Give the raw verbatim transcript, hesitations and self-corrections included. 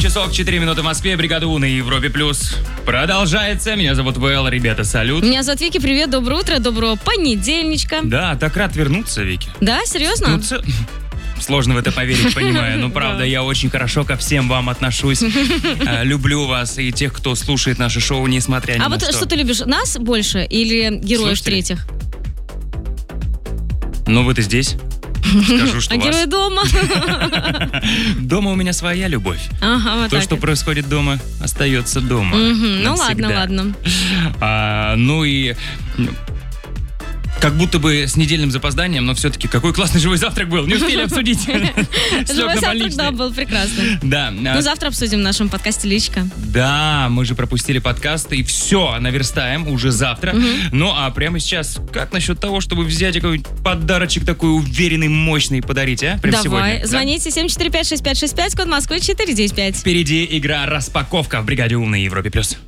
часов четыре минуты в Москве. Бригада У на Европе Плюс продолжается. Меня зовут Вэл. Ребята, салют. Меня зовут Вики. Привет, доброе утро, доброго понедельничка. Да, так рад вернуться, Вики. Да, серьезно? Ну, ц... Сложно в это поверить, понимаю. Но правда, я очень хорошо ко всем вам отношусь. Люблю вас и тех, кто слушает наше шоу, несмотря ни на что. А вот что ты любишь, нас больше или героев в-третьих? Ну, вы-то здесь. Скажу, что а вас... герои дома? Дома у меня своя любовь. Ага, вот То, так. что происходит дома, остается дома. Угу. Ну ладно, ладно. А, ну и... Как будто бы с недельным запозданием, но все-таки какой классный живой завтрак был. Не успели обсудить. Живой завтрак, да, был прекрасный. Да. Ну, завтра обсудим в нашем подкасте «Личка». Да, мы же пропустили подкаст, и все, наверстаем уже завтра. Ну, а прямо сейчас, как насчет того, чтобы взять какой-нибудь подарочек такой уверенный, мощный и подарить, а? Прямо Давай, сегодня, звоните семь четыре пять шесть пять шесть пять, код Москвы четыре девять пять. Впереди игра «Распаковка» в «Бригаде У» на Европе+. плюс.